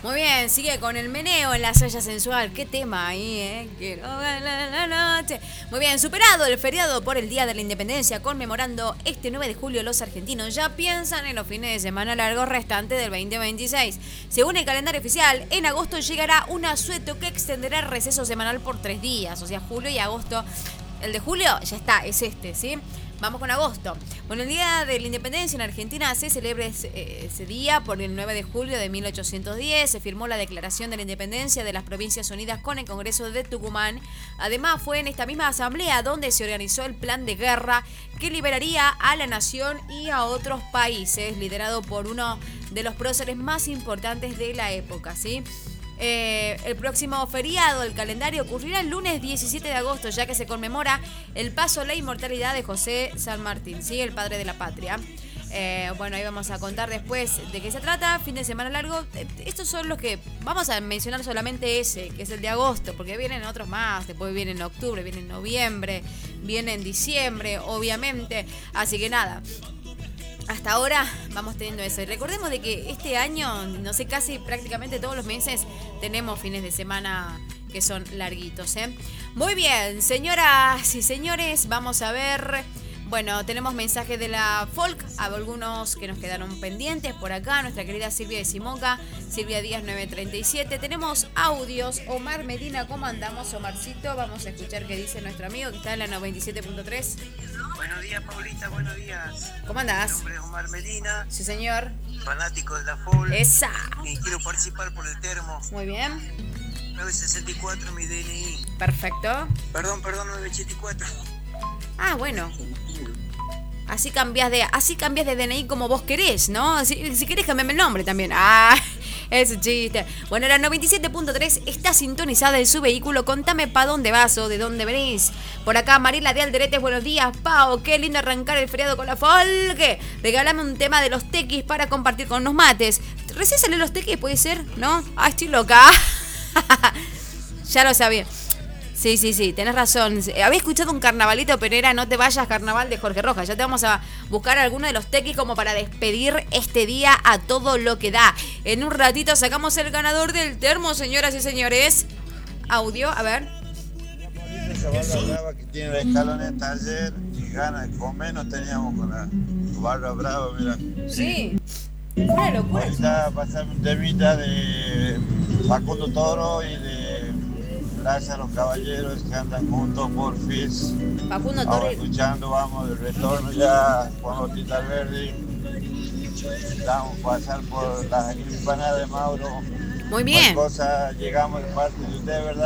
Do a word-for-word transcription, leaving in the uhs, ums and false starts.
Muy bien, sigue con el meneo en la saya sensual. Qué tema ahí, ¿eh? Quiero ver la noche. Muy bien, superado el feriado por el Día de la Independencia, conmemorando este nueve de julio, los argentinos ya piensan en los fines de semana largos restantes del veinte veintiséis. Según el calendario oficial, en agosto llegará un asueto que extenderá el receso semanal por tres días, o sea, julio y agosto. El de julio ya está, es este, ¿sí? Vamos con agosto. Bueno, el Día de la Independencia en Argentina se celebra ese, ese día por el nueve de julio de mil ochocientos diez. Se firmó la Declaración de la Independencia de las Provincias Unidas con el Congreso de Tucumán. Además, fue en esta misma asamblea donde se organizó el plan de guerra que liberaría a la nación y a otros países, liderado por uno de los próceres más importantes de la época, ¿sí? Eh, el próximo feriado del calendario ocurrirá el lunes diecisiete de agosto, ya que se conmemora el paso a la inmortalidad de José San Martín, ¿sí? El padre de la patria. Eh, bueno, ahí vamos a contar después de qué se trata. Fin de semana largo. Estos son los que vamos a mencionar, solamente ese, que es el de agosto, porque vienen otros más. Después viene en octubre, viene en noviembre, viene en diciembre, obviamente. Así que nada. Hasta ahora vamos teniendo eso. Y recordemos de que este año, no sé, casi prácticamente todos los meses tenemos fines de semana que son larguitos, ¿eh? Muy bien, señoras y señores, vamos a ver. Bueno, tenemos mensajes de la Folk, algunos que nos quedaron pendientes por acá. Nuestra querida Silvia de Simoca, Silvia Díaz nueve treinta y siete. Tenemos audios. Omar Medina, ¿cómo andamos, Omarcito? Vamos a escuchar qué dice nuestro amigo que está en la noventa y siete punto tres. Buenos días, Paulita, buenos días. ¿Cómo andás? Mi nombre es Omar Medina. Sí, señor. Fanático de la Folk. Esa. Y quiero participar por el termo. Muy bien. nueve sesenta y cuatro, mi D N I. Perfecto. Perdón, perdón, nueve ochenta y cuatro. Ah, bueno. Así cambias de, así cambias de D N I como vos querés, ¿no? Si, si querés cambiarme el nombre también. Ah, es un chiste. Bueno, la noventa y siete punto tres está sintonizada en su vehículo. Contame pa' dónde vas o de dónde venís. Por acá, Mariela de Alderetes, buenos días, Pau. Qué lindo arrancar el feriado con la Folk. Regálame un tema de los tequis para compartir con los mates. Recién salen los tequis, ¿puede ser? ¿No? Ah, estoy loca. Ya lo sabía. Sí, sí, sí, tenés razón. Había escuchado un carnavalito, pero era No te vayas, carnaval de Jorge Rojas. Ya te vamos a buscar alguno de los tequis como para despedir este día a todo lo que da. En un ratito sacamos el ganador del termo, señoras y señores. Audio, a ver. Esa barra brava que tiene la escaloneta ayer y gana de comer no teníamos con la barra brava, mira. Sí, una locura. Ahorita pasame un temita de Facundo Toro y de Gracias a los caballeros que andan juntos por Fizz. Facundo Toro. Ahora escuchando, vamos de retorno ya, Juan Bautista Alberdi. Vamos a pasar por las empanadas de Mauro. Muy bien. Cosa, llegamos de parte de usted, ¿verdad?